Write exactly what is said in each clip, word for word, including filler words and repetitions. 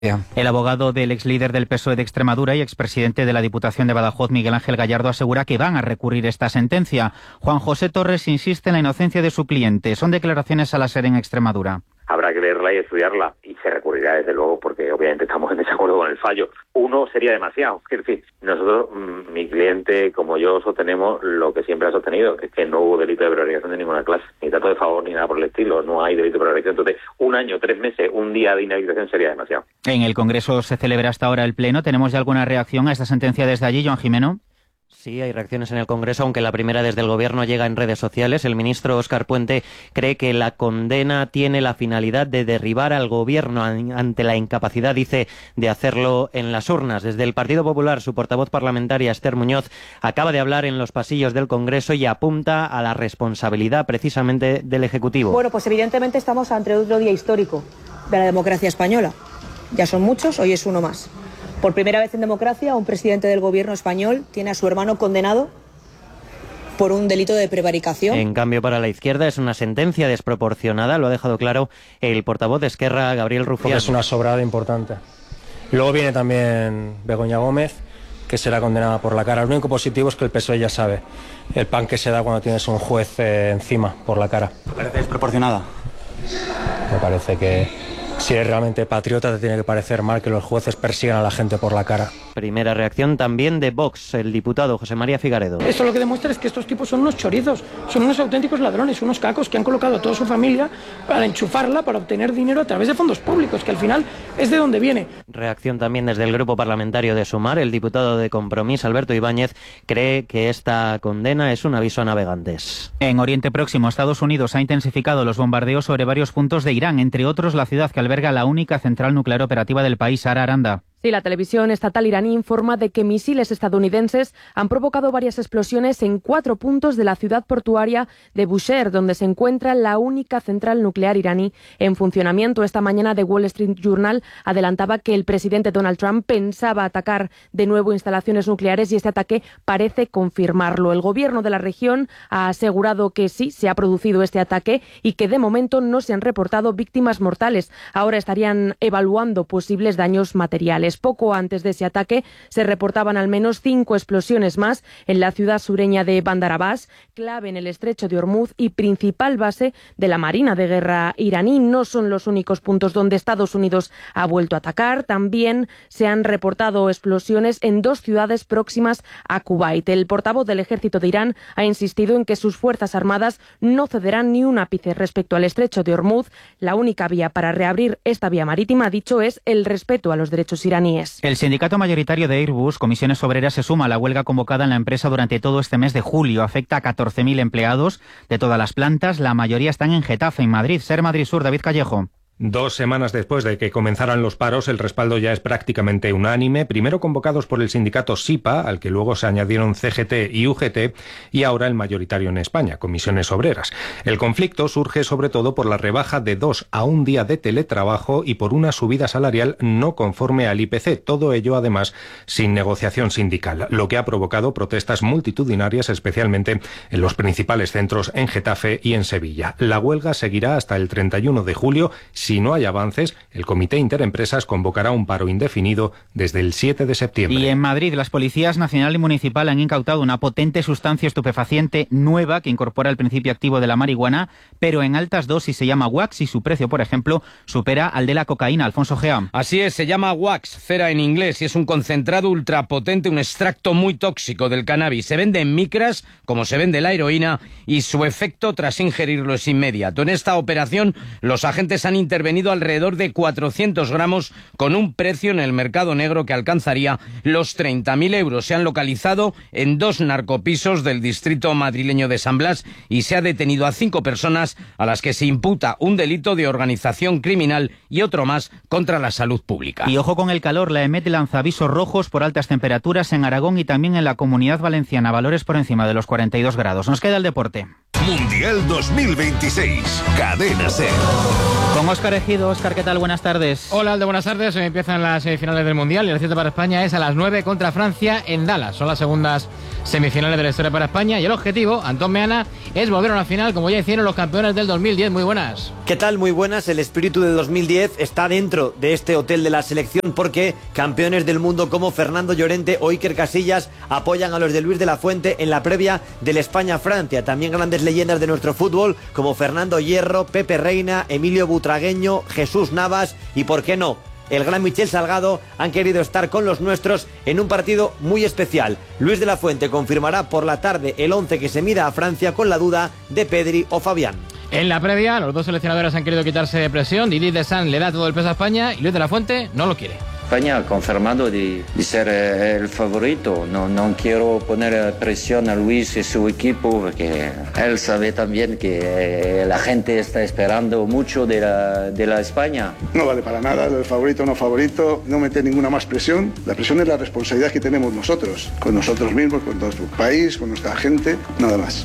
El abogado del ex líder del P S O E de Extremadura y expresidente de la Diputación de Badajoz, Miguel Ángel Gallardo, asegura que van a recurrir esta sentencia. Juan José Torres insiste en la inocencia de su cliente. Son declaraciones a la SER en Extremadura. Habrá que leerla y estudiarla, y se recurrirá desde luego porque obviamente estamos en desacuerdo con el fallo. Uno sería demasiado. Es decir, nosotros, mi cliente como yo, sostenemos lo que siempre ha sostenido, que es que no hubo delito de prevaricación de ninguna clase, ni trato de favor ni nada por el estilo, no hay delito de prevaricación. Entonces, un año, tres meses, un día de inhabilitación sería demasiado. En el Congreso se celebra hasta ahora el Pleno. ¿Tenemos ya alguna reacción a esta sentencia desde allí, Joan Jimeno? Sí, hay reacciones en el Congreso, aunque la primera desde el Gobierno llega en redes sociales. El ministro Óscar Puente cree que la condena tiene la finalidad de derribar al Gobierno ante la incapacidad, dice, de hacerlo en las urnas. Desde el Partido Popular, su portavoz parlamentaria, Esther Muñoz, acaba de hablar en los pasillos del Congreso y apunta a la responsabilidad precisamente del Ejecutivo. Bueno, pues evidentemente estamos ante otro día histórico de la democracia española. Ya son muchos, hoy es uno más. Por primera vez en democracia, un presidente del gobierno español tiene a su hermano condenado por un delito de prevaricación. En cambio, para la izquierda es una sentencia desproporcionada, lo ha dejado claro el portavoz de Esquerra, Gabriel Rufián. Es una sobrada importante. Luego viene también Begoña Gómez, que será condenada por la cara. Lo único positivo es que el P S O E ya sabe el pan que se da cuando tienes un juez eh, encima por la cara. ¿Te parece desproporcionada? Me parece que si eres realmente patriota te tiene que parecer mal que los jueces persigan a la gente por la cara. Primera reacción también de Vox, el diputado José María Figaredo. Esto lo que demuestra es que estos tipos son unos chorizos, son unos auténticos ladrones, unos cacos que han colocado a toda su familia para enchufarla, para obtener dinero a través de fondos públicos, que al final es de donde viene. Reacción también desde el grupo parlamentario de Sumar. El diputado de Compromís, Alberto Ibáñez, cree que esta condena es un aviso a navegantes. En Oriente Próximo, Estados Unidos ha intensificado los bombardeos sobre varios puntos de Irán, entre otros la ciudad que alberga la única central nuclear operativa del país, Sara Aranda. Sí, la televisión estatal iraní informa de que misiles estadounidenses han provocado varias explosiones en cuatro puntos de la ciudad portuaria de Bushehr, donde se encuentra la única central nuclear iraní en funcionamiento. Esta mañana The Wall Street Journal adelantaba que el presidente Donald Trump pensaba atacar de nuevo instalaciones nucleares y este ataque parece confirmarlo. El gobierno de la región ha asegurado que sí, se ha producido este ataque y que de momento no se han reportado víctimas mortales. Ahora estarían evaluando posibles daños materiales. Poco antes de ese ataque se reportaban al menos cinco explosiones más en la ciudad sureña de Bandar Abbas, clave en el estrecho de Hormuz y principal base de la Marina de Guerra iraní. No son los únicos puntos donde Estados Unidos ha vuelto a atacar. También se han reportado explosiones en dos ciudades próximas a Kuwait. El portavoz del ejército de Irán ha insistido en que sus fuerzas armadas no cederán ni un ápice respecto al estrecho de Hormuz. La única vía para reabrir esta vía marítima, ha dicho, es el respeto a los derechos iraníes. El sindicato mayoritario de Airbus, Comisiones Obreras, se suma a la huelga convocada en la empresa durante todo este mes de julio. Afecta a catorce mil empleados de todas las plantas. La mayoría están en Getafe, en Madrid. Ser Madrid Sur, David Callejo. Dos semanas después de que comenzaran los paros, el respaldo ya es prácticamente unánime, primero convocados por el sindicato SIPA, al que luego se añadieron C G T y U G T, y ahora el mayoritario en España, Comisiones Obreras. El conflicto surge sobre todo por la rebaja de dos a un día de teletrabajo y por una subida salarial no conforme al I P C, todo ello además sin negociación sindical, lo que ha provocado protestas multitudinarias, especialmente en los principales centros en Getafe y en Sevilla. La huelga seguirá hasta el treinta y uno de julio. Si no hay avances, el Comité Interempresas convocará un paro indefinido desde el siete de septiembre. Y en Madrid, las policías nacional y municipal han incautado una potente sustancia estupefaciente nueva que incorpora el principio activo de la marihuana, pero en altas dosis. Se llama wax y su precio, por ejemplo, supera al de la cocaína. Alfonso Gea. Así es, se llama wax, cera en inglés, y es un concentrado ultrapotente, un extracto muy tóxico del cannabis. Se vende en micras, como se vende la heroína, y su efecto tras ingerirlo es inmediato. En esta operación, los agentes han intervenido alrededor de cuatrocientos gramos con un precio en el mercado negro que alcanzaría los treinta mil euros. Se han localizado en dos narcopisos del distrito madrileño de San Blas y se ha detenido a cinco personas a las que se imputa un delito de organización criminal y otro más contra la salud pública. Y ojo con el calor, la EMET lanza avisos rojos por altas temperaturas en Aragón y también en la Comunidad Valenciana, valores por encima de los cuarenta y dos grados. Nos queda el deporte. Mundial dos mil veintiséis, Cadena SER. Con Óscar Óscar Ejido. Óscar, ¿qué tal? Buenas tardes. Hola, Aldo, buenas tardes. Hoy empiezan las semifinales del Mundial y el cierto para España es a las nueve contra Francia en Dallas. Son las segundas semifinales de la historia para España y el objetivo, Antón Meana, es volver a una final como ya hicieron los campeones del dos mil diez. Muy buenas. ¿Qué tal? Muy buenas. El espíritu del dos mil diez está dentro de este hotel de la selección porque campeones del mundo como Fernando Llorente o Iker Casillas apoyan a los de Luis de la Fuente en la previa del España-Francia. También grandes leyendas de nuestro fútbol como Fernando Hierro, Pepe Reina, Emilio Butragueño, Jesús Navas y, ¿por qué no?, el gran Michel Salgado han querido estar con los nuestros en un partido muy especial. Luis de la Fuente confirmará por la tarde el once que se mida a Francia con la duda de Pedri o Fabián. En la previa, los dos seleccionadores han querido quitarse de presión. Didier Deschamps le da todo el peso a España y Luis de la Fuente no lo quiere. España ha confirmado de, de ser eh, el favorito. No, no quiero poner presión a Luis y su equipo porque él sabe también que eh, la gente está esperando mucho de la, de la España. No vale para nada, el favorito o no favorito, no meter ninguna más presión. La presión es la responsabilidad que tenemos nosotros, con nosotros mismos, con nuestro país, con nuestra gente, nada más.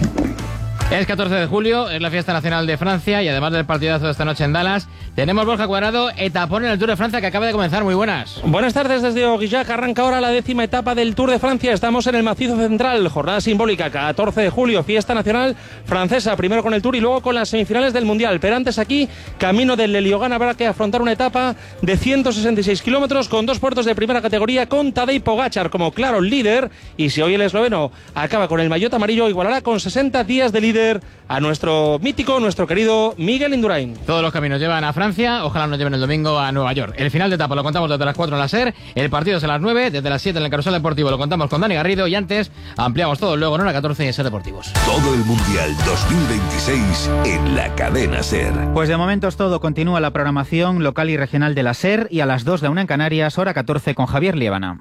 Es catorce de julio, es la fiesta nacional de Francia y además del partidazo de esta noche en Dallas, tenemos Borja Cuadrado, etapón en el Tour de Francia que acaba de comenzar. Muy buenas. Buenas tardes desde Aurillac. Arranca ahora la décima etapa del Tour de Francia. Estamos en el macizo central, jornada simbólica, catorce de julio, fiesta nacional francesa, primero con el Tour y luego con las semifinales del Mundial. Pero antes aquí, camino del Leliogán, habrá que afrontar una etapa de ciento sesenta y seis kilómetros con dos puertos de primera categoría con Tadej Pogačar como claro líder, y si hoy el esloveno acaba con el maillot amarillo, igualará con sesenta días de líder a nuestro mítico, nuestro querido Miguel Indurain. Todos los caminos llevan a Francia, ojalá nos lleven el domingo a Nueva York. El final de etapa lo contamos desde las cuatro en la SER, el partido es a las nueve, desde las siete en el Carrusel Deportivo lo contamos con Dani Garrido y antes ampliamos todo luego en hora catorce en SER Deportivos. Todo el Mundial dos mil veintiséis en la cadena SER. Pues de momento es todo, continúa la programación local y regional de la SER y a las dos la una en Canarias, hora catorce con Javier Liébana.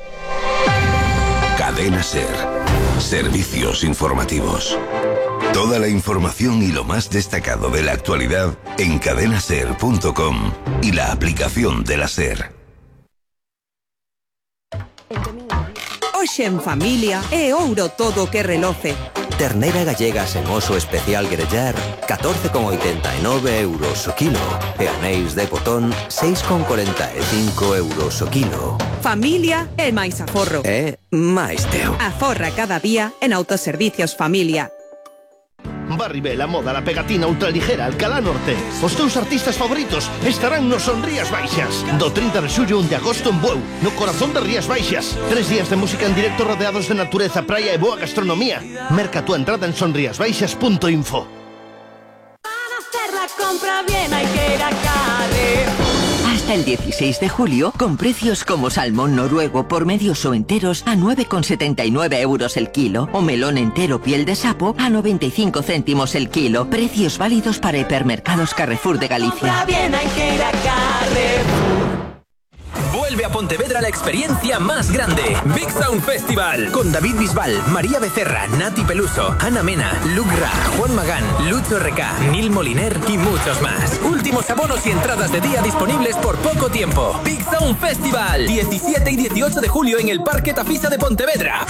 Cadena SER. Servicios informativos. Toda la información y lo más destacado de la actualidad en cadena ser punto com y la aplicación de la SER. Hoxe en familia é ouro todo o que reloce. Ternera gallega sen oso especial grellar, catorce con oitenta e nove euros o kilo. E anéis de botón, seis con cuarenta e cinco euros o kilo. Familia é máis aforro. É máis teu. Aforra cada día en Autoservicios Familia. Barribé, la moda, la pegatina ultraligera, Alcalá Norte. Os teus artistas favoritos estarán nos Son Rías Baixas. Do trinta de xullo a un de agosto en Bueu, no corazón de Rías Baixas. Tres días de música en directo rodeados de natureza, praia e boa gastronomía. Merca tu entrada en sonriasbaixas punto info. Para hacer la compra bien hay que ir a Carrefour. Hasta el dieciséis de julio, con precios como salmón noruego por medios o enteros a nueve con setenta y nueve euros el kilo, o melón entero piel de sapo a noventa y cinco céntimos el kilo. Precios válidos para hipermercados Carrefour de Galicia. Compra bien hay que ir a Carrefour. Vuelve a Pontevedra la experiencia más grande. Big Sound Festival. Con David Bisbal, María Becerra, Nati Peluso, Ana Mena, Luke Ra, Juan Magán, Lucho R K, Nil Moliner y muchos más. Últimos abonos y entradas de día disponibles por poco tiempo. Big Sound Festival. diecisiete y dieciocho de julio en el Parque Tafisa de Pontevedra.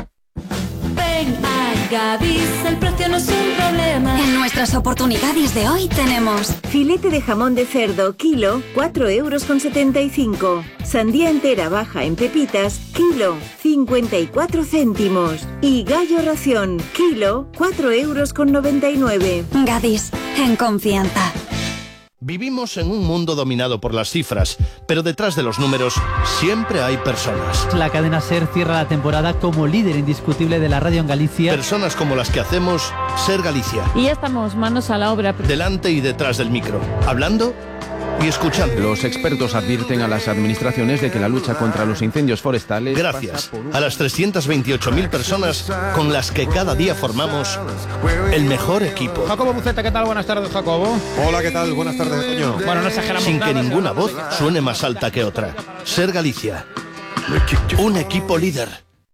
Ven a Gadis, el precio no es un problema. En nuestras oportunidades de hoy tenemos filete de jamón de cerdo, kilo, cuatro euros con setenta y cinco. Sandía entera baja en pepitas, kilo, cincuenta y cuatro céntimos. Y gallo ración, kilo, cuatro euros con noventa y nueve. Gadis, en confianza. Vivimos en un mundo dominado por las cifras, pero detrás de los números siempre hay personas. La cadena SER cierra la temporada como líder indiscutible de la radio en Galicia. Personas como las que hacemos SER Galicia. Y ya estamos manos a la obra. Delante y detrás del micro, hablando y escuchando. Los expertos advierten a las administraciones de que la lucha contra los incendios forestales... Gracias a las trescientas veintiocho mil personas con las que cada día formamos el mejor equipo. Jacobo Buceta, ¿qué tal? Buenas tardes, Jacobo. Hola, ¿qué tal? Buenas tardes, Toño. Bueno, no exageramos. Sin que ninguna voz suene más alta que otra. SER Galicia. Un equipo líder.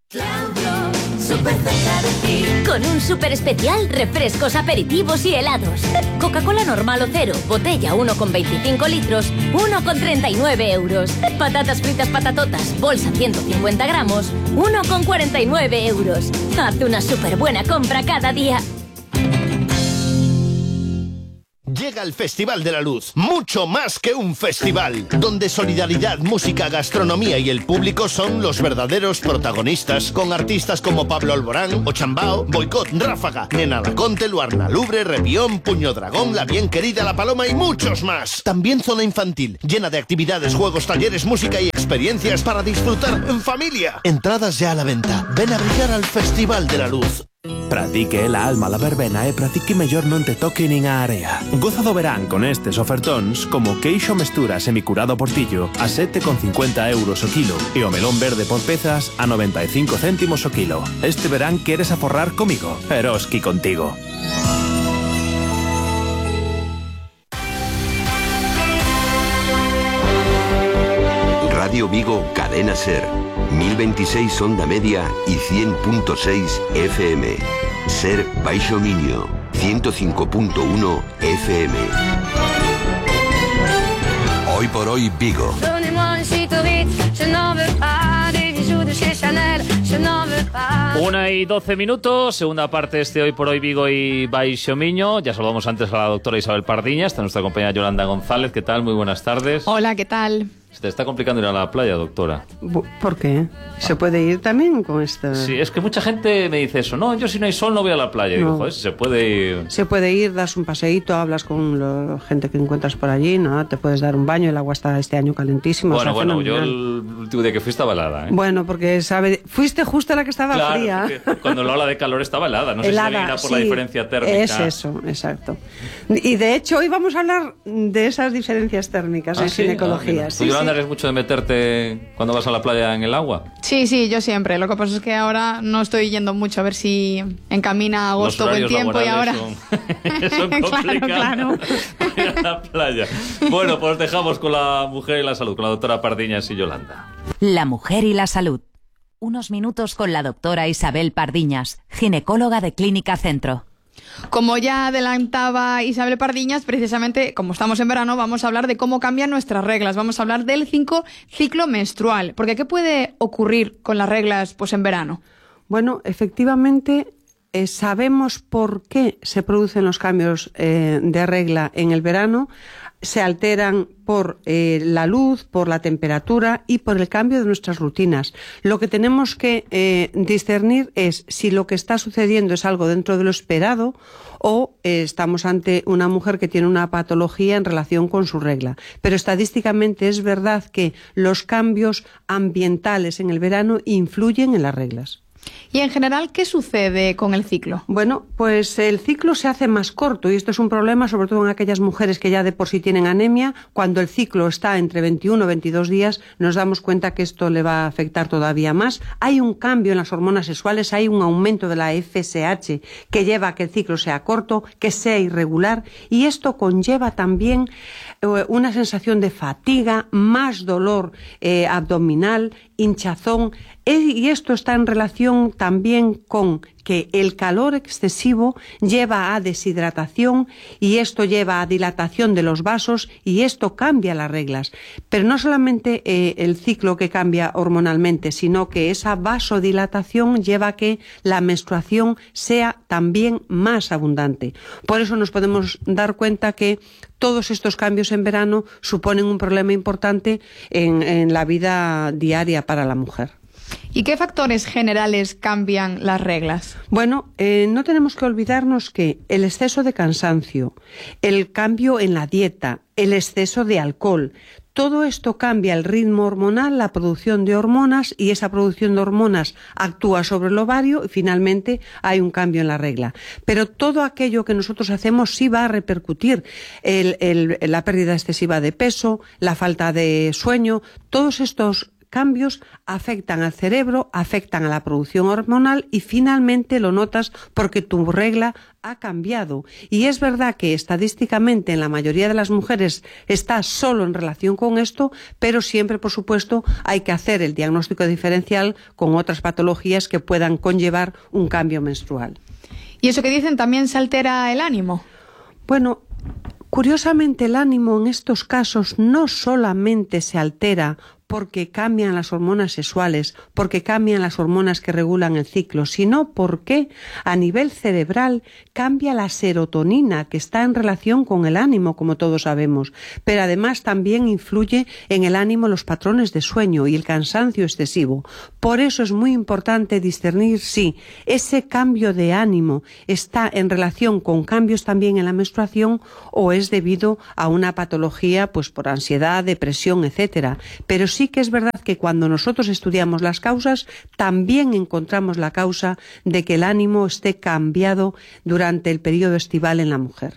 Súper cerca de ti. Con un súper especial, refrescos, aperitivos y helados. Coca-Cola normal o cero, botella uno con veinticinco litros, uno con treinta y nueve euros. Patatas fritas patatotas, bolsa ciento cincuenta gramos, uno con cuarenta y nueve euros. Haz una súper buena compra cada día. Llega el Festival de la Luz, mucho más que un festival, donde solidaridad, música, gastronomía y el público son los verdaderos protagonistas, con artistas como Pablo Alborán, Ochambao, Boicot, Ráfaga, Nena Laconte, Luarna Lubre, Repión, Puño Dragón, La Bien Querida, La Paloma y muchos más. También zona infantil, llena de actividades, juegos, talleres, música y experiencias para disfrutar en familia. Entradas ya a la venta. Ven a brillar al Festival de la Luz. Pratique la alma la verbena e pratique mellor non te toque nin a area. Goza do verán con estes ofertóns como queixo mestura semicurado portillo a sete con cincuenta euros o kilo e o melón verde por pezas a noventa e cinco céntimos o kilo. Este verán queres aforrar comigo, Eroski contigo. Radio Vigo, Cadena Ser. mil veintiséis onda media y cien punto seis F M. Ser Baixo Miño, ciento cinco punto uno F M. Hoy por hoy Vigo. Una y doce minutos, segunda parte este Hoy por Hoy Vigo y Baixo Miño. Ya saludamos antes a la doctora Isabel Pardiñas, está nuestra compañera Yolanda González. ¿Qué tal? Muy buenas tardes. Hola, ¿qué tal? Se te está complicando ir a la playa, doctora. ¿Por qué? ¿Se puede ir también con esta...? Sí, es que mucha gente me dice eso. No, yo si no hay sol no voy a la playa. Y digo, joder, si se puede ir... Se puede ir, das un paseíto, hablas con la gente que encuentras por allí, ¿no? Te puedes dar un baño, el agua está este año calentísimo. Bueno, o sea, bueno, fenomenal. yo el último día que fui estaba helada, ¿eh? Bueno, porque sabe... fuiste justo a la que estaba claro, fría. Cuando la ola de calor estaba helada. No helada, sé si era por sí, la diferencia térmica. Es eso, exacto. Y de hecho hoy vamos a hablar de esas diferencias térmicas ¿Ah, en sí? ginecología. Ah, sí, ¿Tú, Yolanda, sí. eres mucho de meterte cuando vas a la playa en el agua? Sí, sí, yo siempre. Lo que pasa es que ahora no estoy yendo mucho, a ver si encamina agosto buen tiempo y ahora... Son, son claro, claro. Ir a la playa. Bueno, pues dejamos con la mujer y la salud, con la doctora Pardiñas y Yolanda. La mujer y la salud. Unos minutos con la doctora Isabel Pardiñas, ginecóloga de Clínica Centro. Como ya adelantaba Isabel Pardiñas, precisamente como estamos en verano, vamos a hablar de cómo cambian nuestras reglas. Vamos a hablar del cinco ciclo menstrual. Porque ¿qué puede ocurrir con las reglas pues en verano? Bueno, efectivamente... Eh, sabemos por qué se producen los cambios eh, de regla en el verano. Se alteran por eh, la luz, por la temperatura y por el cambio de nuestras rutinas. Lo que tenemos que eh, discernir es si lo que está sucediendo es algo dentro de lo esperado o eh, estamos ante una mujer que tiene una patología en relación con su regla. Pero estadísticamente es verdad que los cambios ambientales en el verano influyen en las reglas. Y en general, ¿qué sucede con el ciclo? Bueno, pues el ciclo se hace más corto y esto es un problema sobre todo en aquellas mujeres que ya de por sí tienen anemia. Cuando el ciclo está entre veintiuno y veintidós días nos damos cuenta que esto le va a afectar todavía más. Hay un cambio en las hormonas sexuales, hay un aumento de la F S H que lleva a que el ciclo sea corto, que sea irregular y esto conlleva también eh, una sensación de fatiga, más dolor eh, abdominal, hinchazón y esto está en relación también con que el calor excesivo lleva a deshidratación y esto lleva a dilatación de los vasos y esto cambia las reglas. Pero no solamente eh, el ciclo que cambia hormonalmente, sino que esa vasodilatación lleva a que la menstruación sea también más abundante. Por eso nos podemos dar cuenta que todos estos cambios en verano suponen un problema importante en, en la vida diaria para la mujer. ¿Y qué factores generales cambian las reglas? Bueno, eh, no tenemos que olvidarnos que el exceso de cansancio, el cambio en la dieta, el exceso de alcohol, todo esto cambia el ritmo hormonal, la producción de hormonas y esa producción de hormonas actúa sobre el ovario y finalmente hay un cambio en la regla. Pero todo aquello que nosotros hacemos sí va a repercutir. El, el, la pérdida excesiva de peso, la falta de sueño, todos estos cambios afectan al cerebro, afectan a la producción hormonal y finalmente lo notas porque tu regla ha cambiado. Y es verdad que estadísticamente en la mayoría de las mujeres está solo en relación con esto, pero siempre, por supuesto, hay que hacer el diagnóstico diferencial con otras patologías que puedan conllevar un cambio menstrual. ¿Y eso que dicen también se altera el ánimo? Bueno, curiosamente el ánimo en estos casos no solamente se altera porque cambian las hormonas sexuales, porque cambian las hormonas que regulan el ciclo, sino porque a nivel cerebral cambia la serotonina, que está en relación con el ánimo, como todos sabemos, pero además también influye en el ánimo los patrones de sueño y el cansancio excesivo. Por eso es muy importante discernir si ese cambio de ánimo está en relación con cambios también en la menstruación o es debido a una patología, pues por ansiedad, depresión, etcétera. Pero sí que es verdad que cuando nosotros estudiamos las causas, también encontramos la causa de que el ánimo esté cambiado durante el periodo estival en la mujer.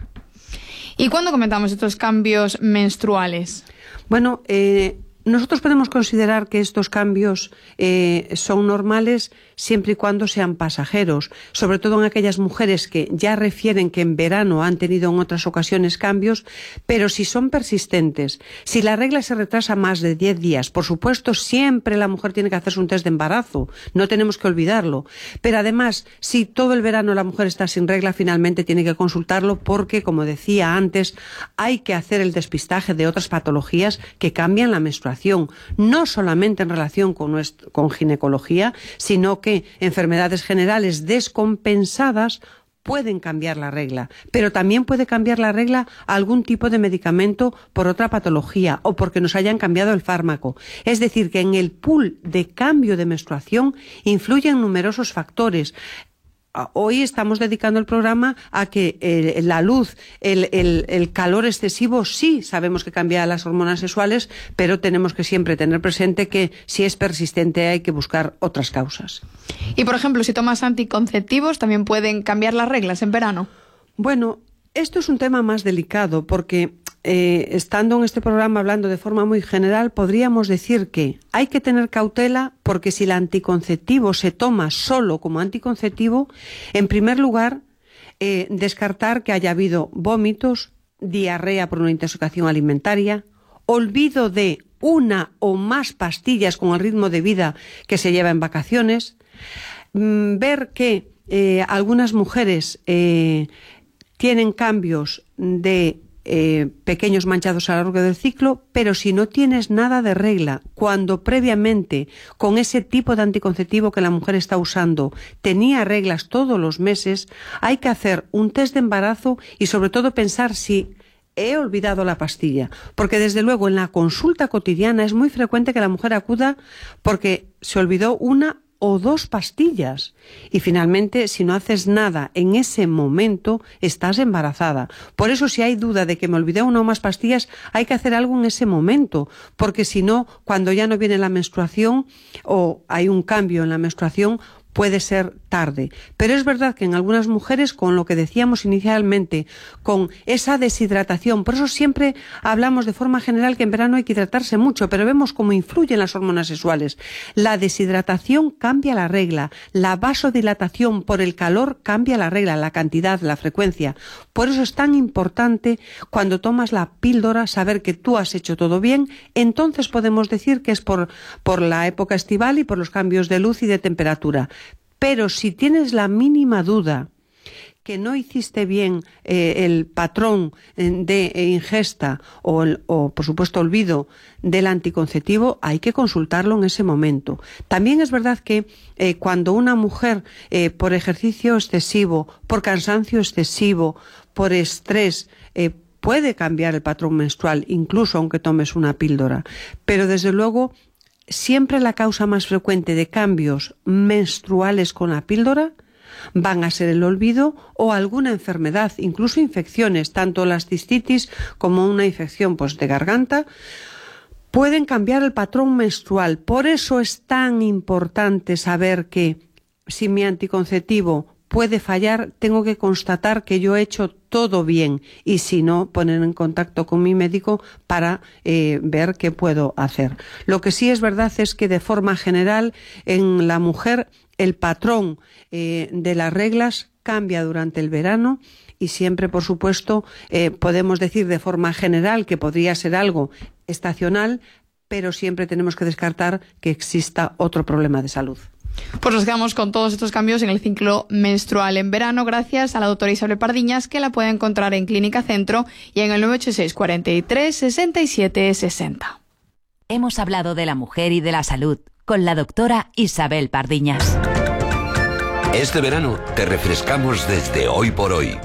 ¿Y cuándo comentamos estos cambios menstruales? Bueno, eh, nosotros podemos considerar que estos cambios eh, son normales siempre y cuando sean pasajeros, sobre todo en aquellas mujeres que ya refieren que en verano han tenido en otras ocasiones cambios, pero si son persistentes, si la regla se retrasa más de diez días, por supuesto siempre la mujer tiene que hacerse un test de embarazo, no tenemos que olvidarlo, pero además si todo el verano la mujer está sin regla, finalmente tiene que consultarlo porque, como decía antes, hay que hacer el despistaje de otras patologías que cambian la menstruación, no solamente en relación con, nuestro, con ginecología, sino que enfermedades generales descompensadas pueden cambiar la regla, pero también puede cambiar la regla algún tipo de medicamento por otra patología o porque nos hayan cambiado el fármaco. Es decir, que en el pool de cambio de menstruación influyen numerosos factores. Hoy estamos dedicando el programa a que eh, la luz, el, el, el calor excesivo, sí sabemos que cambia las hormonas sexuales, pero tenemos que siempre tener presente que si es persistente hay que buscar otras causas. Y, por ejemplo, si tomas anticonceptivos, ¿también pueden cambiar las reglas en verano? Bueno, esto es un tema más delicado porque eh, estando en este programa hablando de forma muy general, podríamos decir que hay que tener cautela porque si el anticonceptivo se toma solo como anticonceptivo, en primer lugar, eh, descartar que haya habido vómitos, diarrea por una intoxicación alimentaria, olvido de una o más pastillas con el ritmo de vida que se lleva en vacaciones, mmm, ver que eh, algunas mujeres eh, tienen cambios de Eh, pequeños manchados a lo largo del ciclo, pero si no tienes nada de regla, cuando previamente con ese tipo de anticonceptivo que la mujer está usando tenía reglas todos los meses, hay que hacer un test de embarazo y sobre todo pensar si he olvidado la pastilla, porque desde luego en la consulta cotidiana es muy frecuente que la mujer acuda porque se olvidó una o dos pastillas y finalmente si no haces nada en ese momento estás embarazada. Por eso si hay duda de que me olvidé una o más pastillas hay que hacer algo en ese momento, porque si no, cuando ya no viene la menstruación o hay un cambio en la menstruación puede ser tarde. Pero es verdad que en algunas mujeres, con lo que decíamos inicialmente, con esa deshidratación, por eso siempre hablamos de forma general que en verano hay que hidratarse mucho, pero vemos cómo influyen las hormonas sexuales. La deshidratación cambia la regla, la vasodilatación por el calor cambia la regla, la cantidad, la frecuencia. Por eso es tan importante cuando tomas la píldora saber que tú has hecho todo bien, entonces podemos decir que es por, por la época estival y por los cambios de luz y de temperatura. Pero si tienes la mínima duda que no hiciste bien eh, el patrón de ingesta o, el, o, por supuesto, olvido del anticonceptivo, hay que consultarlo en ese momento. También es verdad que eh, cuando una mujer, eh, por ejercicio excesivo, por cansancio excesivo, por estrés, eh, puede cambiar el patrón menstrual, incluso aunque tomes una píldora. Pero, desde luego, siempre la causa más frecuente de cambios menstruales con la píldora van a ser el olvido o alguna enfermedad, incluso infecciones, tanto las cistitis como una infección pues, de garganta, pueden cambiar el patrón menstrual. Por eso es tan importante saber que si mi anticonceptivo puede fallar, tengo que constatar que yo he hecho todo bien y si no, poner en contacto con mi médico para eh, ver qué puedo hacer. Lo que sí es verdad es que de forma general en la mujer el patrón eh, de las reglas cambia durante el verano y siempre, por supuesto, eh, podemos decir de forma general que podría ser algo estacional, pero siempre tenemos que descartar que exista otro problema de salud. Pues nos quedamos con todos estos cambios en el ciclo menstrual en verano gracias a la doctora Isabel Pardiñas, que la puede encontrar en Clínica Centro y en el nueve ocho seis, cuarenta y tres, sesenta y siete sesenta. Hemos hablado de la mujer y de la salud con la doctora Isabel Pardiñas. Este verano te refrescamos desde Hoy por Hoy.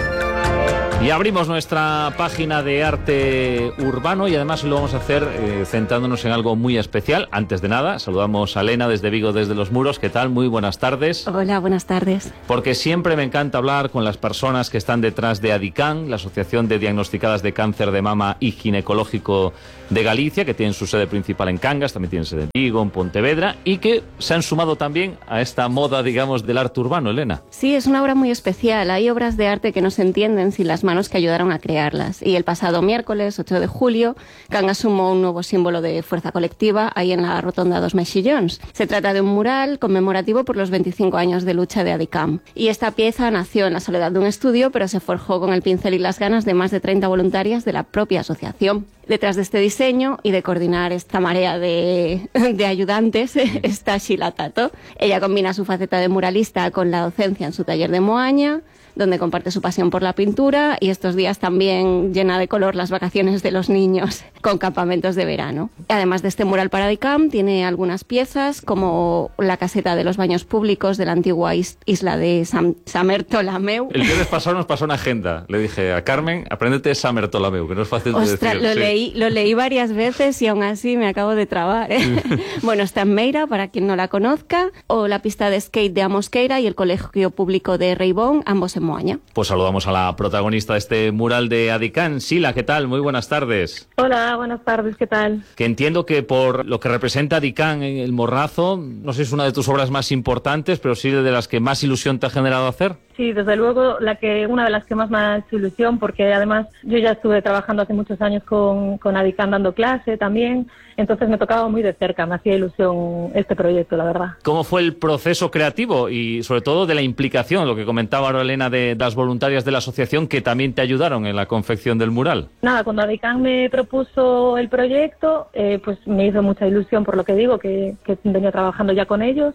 Y abrimos nuestra página de arte urbano y además lo vamos a hacer eh, centrándonos en algo muy especial. Antes de nada, saludamos a Elena desde Vigo, desde Los Muros. ¿Qué tal? Muy buenas tardes. Hola, buenas tardes. Porque siempre me encanta hablar con las personas que están detrás de ADICAN, la Asociación de Diagnosticadas de Cáncer de Mama y Ginecológico de Galicia, que tienen su sede principal en Cangas, también tienen sede en Vigo, en Pontevedra, y que se han sumado también a esta moda, digamos, del arte urbano, Elena. Sí, es una obra muy especial. Hay obras de arte que no se entienden sin las manos que ayudaron a crearlas. Y el pasado miércoles, ocho de julio, Cangas sumó un nuevo símbolo de fuerza colectiva ahí en la Rotonda dos Mexillóns. Se trata de un mural conmemorativo por los veinticinco años de lucha de ADICAM. Y esta pieza nació en la soledad de un estudio, pero se forjó con el pincel y las ganas de más de treinta voluntarias de la propia asociación. Detrás de este diseño y de coordinar esta marea de, de ayudantes está Sheila Tato. Ella combina su faceta de muralista con la docencia en su taller de Moaña, donde comparte su pasión por la pintura y estos días también llena de color las vacaciones de los niños con campamentos de verano. Además de este mural para ADICAM, tiene algunas piezas como la caseta de los baños públicos de la antigua is isla de Sam Samer Ptolemeu. El viernes pasado nos pasó una agenda. Le dije a Carmen, apréndete Samer Ptolemeu, que no es fácil de Ostras, decir. Lo, sí. leí, lo leí varias veces y aún así me acabo de trabar, ¿eh? Bueno, está en Meira, para quien no la conozca, o la pista de skate de Amosqueira y el colegio público de Reibón, ambos en Moaña. Pues saludamos a la protagonista de este mural de ADICAN. Sheila, ¿qué tal? Muy buenas tardes. Hola, buenas tardes, ¿qué tal? Que entiendo que por lo que representa ADICAN en El Morrazo, no sé si es una de tus obras más importantes, pero sí de las que más ilusión te ha generado hacer. Sí, desde luego, la que una de las que más me ha hecho ilusión, porque además yo ya estuve trabajando hace muchos años con, con ADICAN dando clase también, entonces me tocaba muy de cerca, me hacía ilusión este proyecto, la verdad. ¿Cómo fue el proceso creativo y sobre todo de la implicación, lo que comentaba ahora Elena de las voluntarias de la asociación que también te ayudaron en la confección del mural? Nada, cuando ADICAN me propuso el proyecto, eh, pues me hizo mucha ilusión por lo que digo, que, que venía trabajando ya con ellos,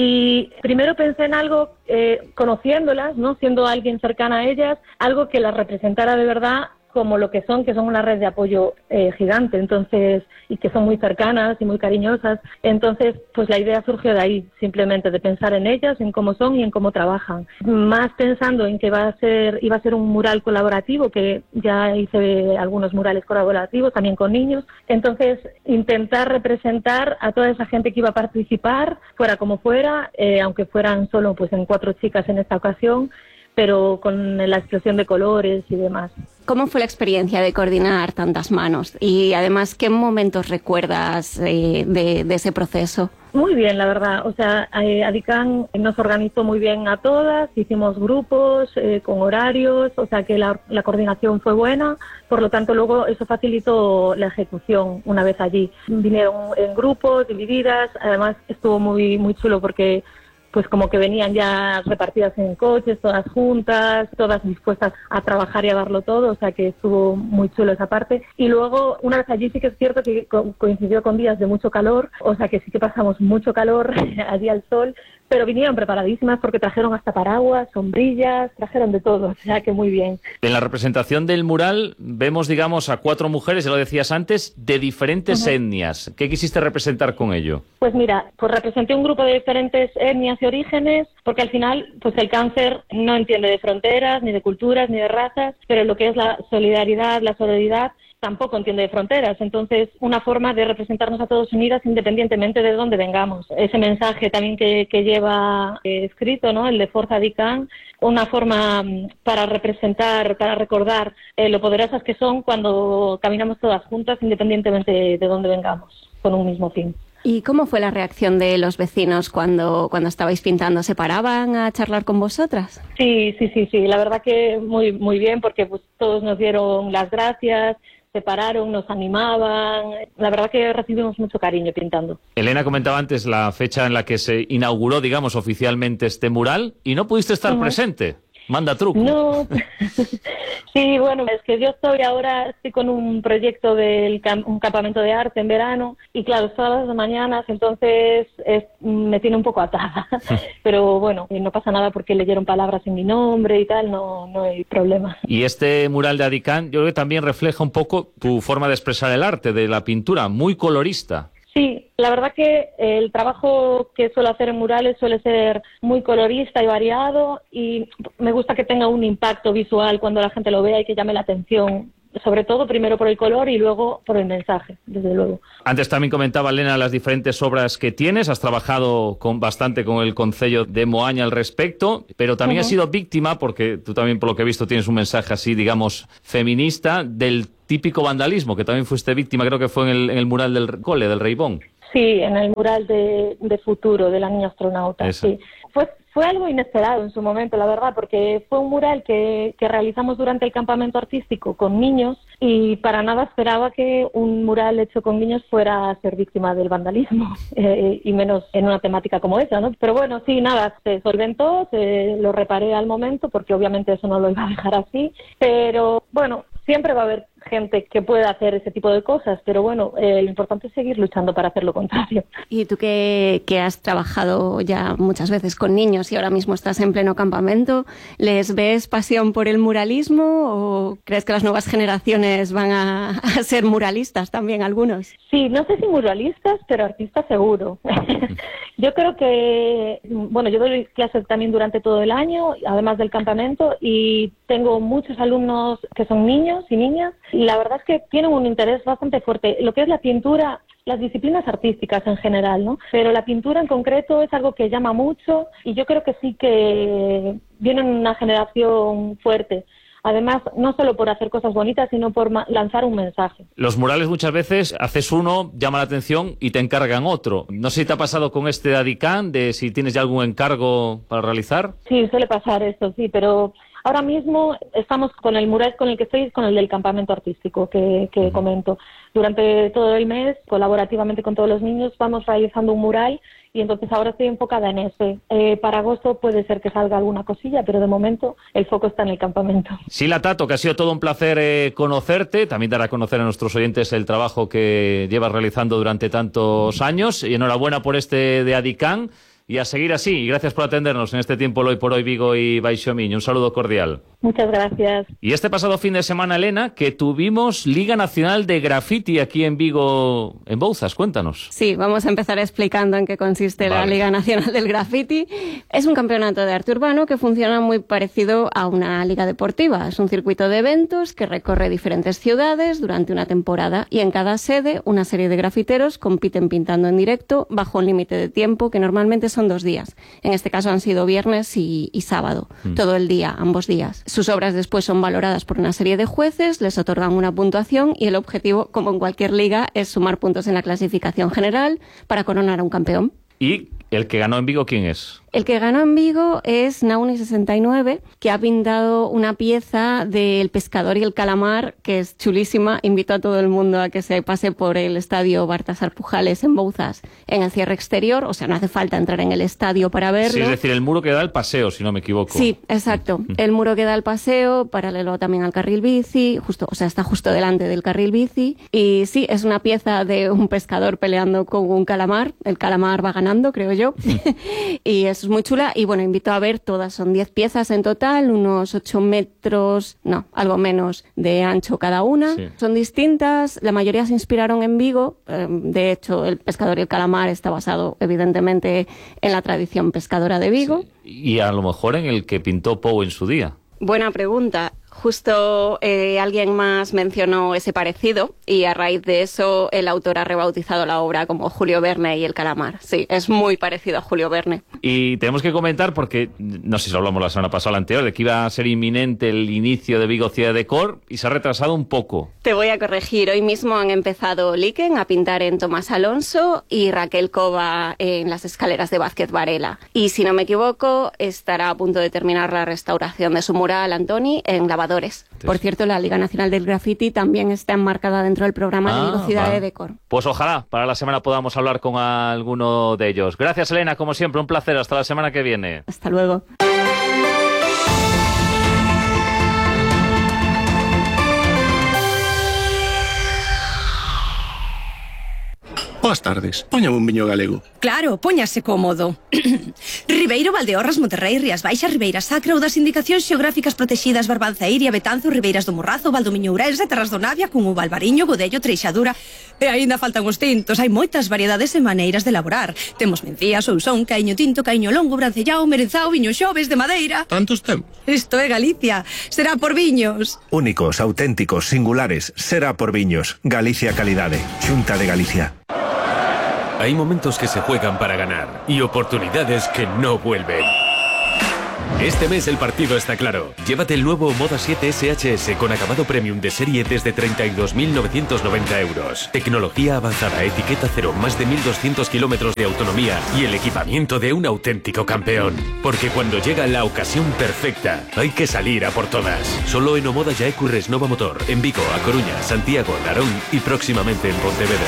y primero pensé en algo, eh, conociéndolas, ¿no? Siendo alguien cercana a ellas, algo que las representara de verdad como lo que son, que son una red de apoyo eh, gigante, entonces, y que son muy cercanas y muy cariñosas. Entonces, pues la idea surgió de ahí, simplemente de pensar en ellas, en cómo son y en cómo trabajan. Más pensando en que va a ser, iba a ser un mural colaborativo, que ya hice algunos murales colaborativos también con niños. Entonces, intentar representar a toda esa gente que iba a participar, fuera como fuera, eh, aunque fueran solo pues en cuatro chicas en esta ocasión, pero con la explosión de colores y demás. ¿Cómo fue la experiencia de coordinar tantas manos? Y además, ¿qué momentos recuerdas eh, de, de ese proceso? Muy bien, la verdad. O sea, eh, ADICAN nos organizó muy bien a todas, hicimos grupos eh, con horarios, o sea que la, la coordinación fue buena, por lo tanto luego eso facilitó la ejecución una vez allí. Vinieron en grupos, divididas, además estuvo muy, muy chulo porque pues como que venían ya repartidas en coches, todas juntas, todas dispuestas a trabajar y a darlo todo, o sea que estuvo muy chulo esa parte. Y luego, una vez allí sí que es cierto que co coincidió con días de mucho calor, o sea que sí que pasamos mucho calor allí al sol, pero vinieron preparadísimas porque trajeron hasta paraguas, sombrillas, trajeron de todo, o sea que muy bien. En la representación del mural vemos, digamos, a cuatro mujeres, ya lo decías antes, de diferentes uh-huh. etnias. ¿Qué quisiste representar con ello? Pues mira, pues representé un grupo de diferentes etnias y orígenes, porque al final, pues el cáncer no entiende de fronteras, ni de culturas, ni de razas, pero lo que es la solidaridad, la sororidad, tampoco entiende de fronteras. Entonces, una forma de representarnos a todos unidas independientemente de dónde vengamos. Ese mensaje también que, que lleva eh, escrito, ¿no? El de Forza ADICAN, una forma para representar, para recordar eh, lo poderosas que son cuando caminamos todas juntas independientemente de, de dónde vengamos, con un mismo fin. ¿Y cómo fue la reacción de los vecinos cuando, cuando estabais pintando? ¿Se paraban a charlar con vosotras? Sí, sí, sí, sí. La verdad que muy, muy bien, porque pues todos nos dieron las gracias, se pararon, nos animaban. La verdad que recibimos mucho cariño pintando. Elena comentaba antes la fecha en la que se inauguró, digamos, oficialmente este mural y no pudiste estar uh-huh. presente. Manda truco. No, sí, bueno, es que yo estoy ahora, estoy con un proyecto del cam- un campamento de arte en verano y claro, todas las mañanas, entonces es, me tiene un poco atada. Pero bueno, no pasa nada porque leyeron palabras en mi nombre y tal, no, no hay problema. Y este mural de Adicán, yo creo que también refleja un poco tu forma de expresar el arte, de la pintura, muy colorista. Sí, la verdad que el trabajo que suelo hacer en murales suele ser muy colorista y variado y me gusta que tenga un impacto visual cuando la gente lo vea y que llame la atención, sobre todo primero por el color y luego por el mensaje, desde luego. Antes también comentaba, Elena, las diferentes obras que tienes. Has trabajado con, bastante con el Concello de Moaña al respecto, pero también uh-huh. has sido víctima, porque tú también, por lo que he visto, tienes un mensaje así, digamos, feminista, del típico vandalismo, que también fuiste víctima, creo que fue en el, en el mural del cole, del Reibón. Sí, en el mural de, de futuro, de la niña astronauta, Esa. sí. Fue, fue algo inesperado en su momento, la verdad, porque fue un mural que, que realizamos durante el campamento artístico con niños y para nada esperaba que un mural hecho con niños fuera a ser víctima del vandalismo, eh, y menos en una temática como esa, ¿no? Pero bueno, sí, nada, se solventó, se lo reparé al momento, porque obviamente eso no lo iba a dejar así, pero bueno, siempre va a haber gente que pueda hacer ese tipo de cosas, pero bueno, eh, lo importante es seguir luchando para hacer lo contrario. Y tú que, que has trabajado ya muchas veces con niños y ahora mismo estás en pleno campamento, ¿les ves pasión por el muralismo o crees que las nuevas generaciones van a, a ser muralistas también algunos? Sí, no sé si muralistas, pero artistas seguro. Yo creo que, bueno, yo doy clases también durante todo el año, además del campamento, y tengo muchos alumnos que son niños y niñas, y la verdad es que tienen un interés bastante fuerte. Lo que es la pintura, las disciplinas artísticas en general, ¿no? Pero la pintura en concreto es algo que llama mucho y yo creo que sí que viene en una generación fuerte. Además, no solo por hacer cosas bonitas, sino por lanzar un mensaje. Los murales muchas veces haces uno, llama la atención y te encargan otro. No sé si te ha pasado con este de Adicán, de si tienes ya algún encargo para realizar. Sí, suele pasar esto, sí, pero ahora mismo estamos con el mural con el que estoy, con el del campamento artístico que, que comento. Durante todo el mes, colaborativamente con todos los niños, vamos realizando un mural y entonces ahora estoy enfocada en ese. Eh, para agosto puede ser que salga alguna cosilla, pero de momento el foco está en el campamento. Sila Tato, que ha sido todo un placer eh, conocerte, también dar a conocer a nuestros oyentes el trabajo que llevas realizando durante tantos años, y enhorabuena por este de Adicán, y a seguir así, y gracias por atendernos en este tiempo Hoy por Hoy Vigo y Baixo Miño. Un saludo cordial. Muchas gracias. Y este pasado fin de semana, Elena, que tuvimos Liga Nacional de Graffiti aquí en Vigo, en Bouzas. Cuéntanos. Sí, vamos a empezar explicando en qué consiste vale. la Liga Nacional del Graffiti. Es un campeonato de arte urbano que funciona muy parecido a una liga deportiva. Es un circuito de eventos que recorre diferentes ciudades durante una temporada y en cada sede una serie de grafiteros compiten pintando en directo bajo un límite de tiempo que normalmente son dos días. En este caso han sido viernes y, y sábado, mm. todo el día, ambos días. Sus obras después son valoradas por una serie de jueces, les otorgan una puntuación y el objetivo, como en cualquier liga, es sumar puntos en la clasificación general para coronar a un campeón. ¿Y el que ganó en Vigo quién es? El que ganó en Vigo es Nauni sesenta y nueve, que ha pintado una pieza del pescador y el calamar, que es chulísima. Invito a todo el mundo a que se pase por el estadio Baltasar Pujales en Bouzas, en el cierre exterior. O sea, no hace falta entrar en el estadio para verlo. Sí, es decir, el muro que da al paseo, si no me equivoco. Sí, exacto. El muro que da al paseo, paralelo también al carril bici, justo, o sea, está justo delante del carril bici. Y sí, es una pieza de un pescador peleando con un calamar. El calamar va ganando, creo yo. Y es muy chula y bueno, invito a ver todas, son diez piezas en total, unos ocho metros, no, algo menos de ancho cada una, sí. Son distintas, la mayoría se inspiraron en Vigo, eh, de hecho el pescador y el calamar está basado evidentemente en la tradición pescadora de Vigo. Sí. Y a lo mejor en el que pintó Pou en su día. Buena pregunta. Justo eh, alguien más mencionó ese parecido y a raíz de eso el autor ha rebautizado la obra como Julio Verne y el calamar. Sí, es muy parecido a Julio Verne. Y tenemos que comentar, porque no sé si lo hablamos la semana pasada o la anterior, de que iba a ser inminente el inicio de Vigo Ciudad de Cor y se ha retrasado un poco. Te voy a corregir. Hoy mismo han empezado Liken a pintar en Tomás Alonso y Raquel Cova en las escaleras de Vázquez Varela. Y si no me equivoco, estará a punto de terminar la restauración de su mural, Antoni, en la Por cierto, la Liga Nacional del Graffiti también está enmarcada dentro del programa ah, de Vigo Ciudad de Cor. Pues ojalá para la semana podamos hablar con alguno de ellos. Gracias, Elena, como siempre, un placer. Hasta la semana que viene. Hasta luego. Boas tardes, póñame un viño galego. Claro, póñase cómodo. Ribeiro, Valdeorras, Monterrey, Rías Baixas, Ribeira Sacra ou das indicacións xeográficas protegidas Barbanza, Iria, Betanzo, Ribeiras do Morrazo, Valdomiño Ourense, Terras do Navia, Cunhuba, Albariño, Godello, Treixadura... E aínda faltan os tintos, hai moitas variedades e maneiras de elaborar. Temos mencías, ousón, caíño tinto, caíño longo, brancellao, merenzao, viño xoves de madeira... Tantos temos? Isto é Galicia, será por viños. Únicos, auténticos, singulares, será por viños. Galicia Calidade, Xunta de Galicia. Hay momentos que se juegan para ganar y oportunidades que no vuelven. Este mes el partido está claro. Llévate el nuevo Moda siete S H S con acabado premium de serie desde treinta y dos mil novecientos noventa euros. Tecnología avanzada, etiqueta cero, más de mil doscientos kilómetros de autonomía y el equipamiento de un auténtico campeón. Porque cuando llega la ocasión perfecta, hay que salir a por todas. Solo en Omoda Yaecu Resnova Motor, en Vigo, A Coruña, Santiago, Narón y próximamente en Pontevedra.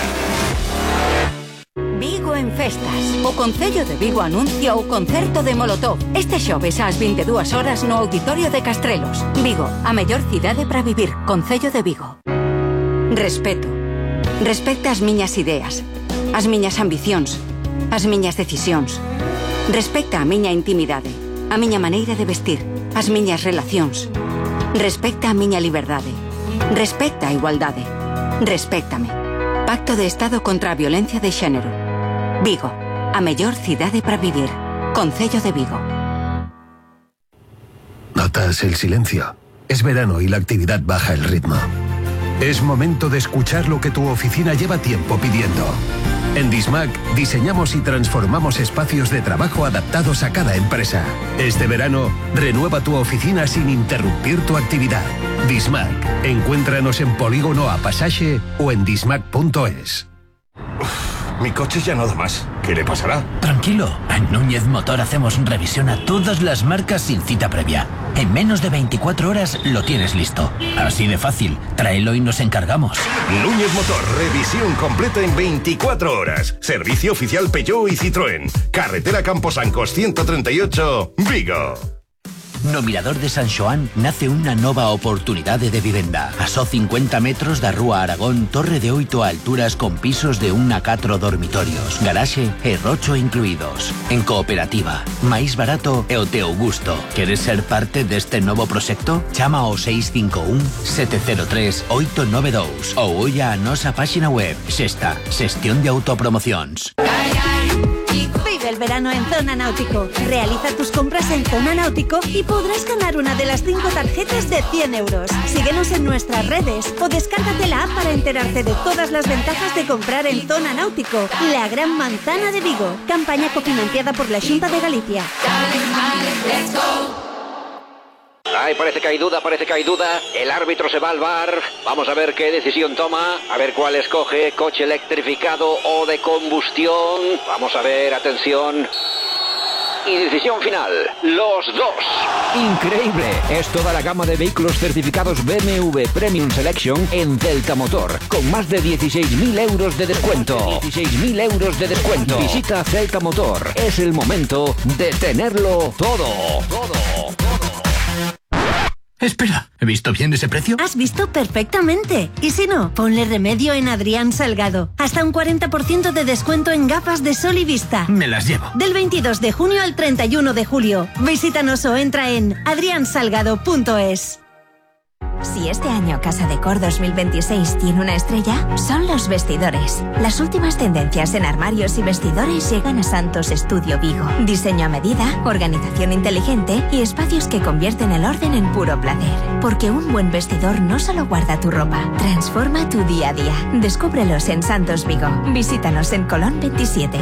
Vigo en festas. O Concello de Vigo anuncia o concerto de Molotov. Este xoves ás vinte e dúas horas no Auditorio de Castrelos. Vigo, a mellor cidade para vivir. Concello de Vigo. Respeto. Respecta as miñas ideas, as miñas ambicións, as miñas decisións. Respecta a miña intimidade, a miña maneira de vestir, as miñas relacións. Respecta a miña liberdade. Respecta a igualdade. Respéctame. Pacto de Estado contra a violencia de xénero. Vigo, a mellor cidade para vivir. Concello de Vigo. ¿Notas el silencio? Es verano y la actividad baja el ritmo. Es momento de escuchar lo que tu oficina lleva tiempo pidiendo. En Dismac diseñamos y transformamos espacios de trabajo adaptados a cada empresa. Este verano, renueva tu oficina sin interrumpir tu actividad. Dismac. Encuéntranos en Polígono A Pasaje o en dismac punto es. Mi coche ya no da más. ¿Qué le pasará? Tranquilo, en Núñez Motor hacemos revisión a todas las marcas sin cita previa. En menos de veinticuatro horas lo tienes listo. Así de fácil, tráelo y nos encargamos. Núñez Motor, revisión completa en veinticuatro horas. Servicio oficial Peugeot y Citroën. Carretera Camposancos ciento treinta y ocho, Vigo. No Mirador de San Xoán nace unha nova oportunidade de vivenda. A só cincuenta metros da Rúa Aragón, torre de oito alturas con pisos de un a catro dormitorios, garaxe e rocho incluídos. En cooperativa, máis barato e o teu gusto. Queres ser parte deste novo proxecto? Chama ao seis cinco un, sete cero tres, oito nove dous ou olla a nosa páxina web. Xesta, xestión de autopromocións. Vive el verano en Zona Náutico. Realiza tus compras en Zona Náutico y podrás ganar una de las cinco tarjetas de cien euros. Síguenos en nuestras redes o descárgate la app para enterarte de todas las ventajas de comprar en Zona Náutico, la gran manzana de Vigo. Campaña cofinanciada por la Xunta de Galicia. Ay, parece que hay duda, parece que hay duda. El árbitro se va al V A R. Vamos a ver qué decisión toma. A ver cuál escoge. Coche electrificado o de combustión. Vamos a ver, atención. Y decisión final. Los dos. Increíble. Es toda la gama de vehículos certificados B M W Premium Selection en Delta Motor. Con más de dieciséis mil euros de descuento. dieciséis mil euros de descuento. Visita Delta Motor. Es el momento de tenerlo todo. Todo. Espera, ¿he visto bien ese precio? Has visto perfectamente. Y si no, ponle remedio en Adrián Salgado. Hasta un cuarenta por ciento de descuento en gafas de sol y vista. Me las llevo. Del veintidós de junio al treinta y uno de julio. Visítanos o entra en adrián salgado punto es. Si este año Casa Decor dos mil veintiséis tiene una estrella, son los vestidores. Las últimas tendencias en armarios y vestidores llegan a Santos Estudio Vigo. Diseño a medida, organización inteligente y espacios que convierten el orden en puro placer. Porque un buen vestidor no solo guarda tu ropa, transforma tu día a día. Descúbrelos en Santos Vigo. Visítanos en Colón veintisiete.